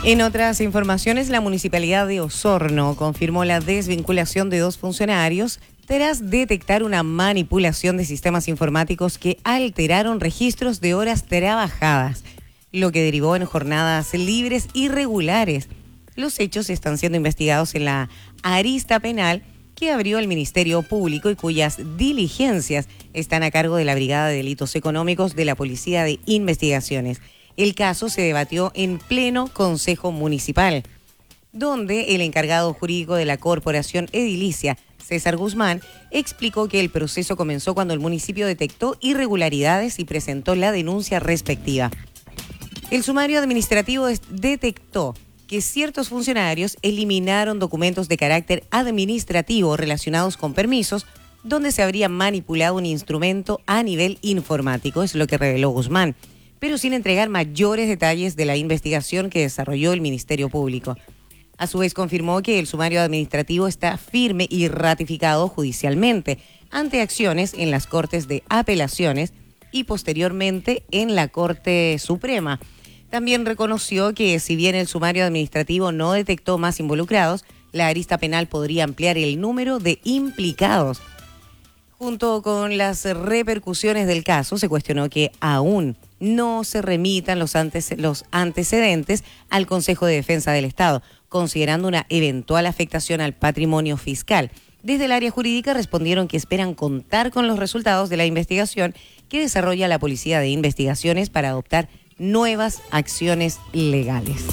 En otras informaciones, la Municipalidad de Osorno confirmó la desvinculación de 2 funcionarios tras detectar una manipulación de sistemas informáticos que alteraron registros de horas trabajadas, lo que derivó en jornadas libres irregulares. Los hechos están siendo investigados en la arista penal que abrió el Ministerio Público y cuyas diligencias están a cargo de la Brigada de Delitos Económicos de la Policía de Investigaciones. El caso se debatió en pleno Consejo Municipal, donde el encargado jurídico de la Corporación Edilicia, César Guzmán, explicó que el proceso comenzó cuando el municipio detectó irregularidades y presentó la denuncia respectiva. El sumario administrativo detectó que ciertos funcionarios eliminaron documentos de carácter administrativo relacionados con permisos, donde se habría manipulado un instrumento a nivel informático, es lo que reveló Guzmán, pero sin entregar mayores detalles de la investigación que desarrolló el Ministerio Público. A su vez confirmó que el sumario administrativo está firme y ratificado judicialmente ante acciones en las Cortes de Apelaciones y posteriormente en la Corte Suprema. También reconoció que si bien el sumario administrativo no detectó más involucrados, la arista penal podría ampliar el número de implicados. Junto con las repercusiones del caso, se cuestionó que aún no se remitan los antecedentes al Consejo de Defensa del Estado, considerando una eventual afectación al patrimonio fiscal. Desde el área jurídica respondieron que esperan contar con los resultados de la investigación que desarrolla la Policía de Investigaciones para adoptar nuevas acciones legales.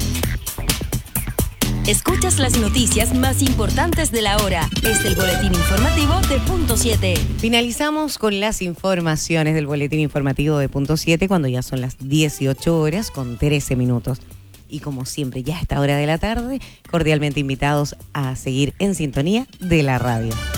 Escuchas las noticias más importantes de la hora. Es el boletín informativo de Punto 7. Finalizamos con las informaciones del boletín informativo de Punto 7 cuando ya son las 18 horas con 13 minutos. Y como siempre, ya a esta hora de la tarde, cordialmente invitados a seguir en sintonía de la radio.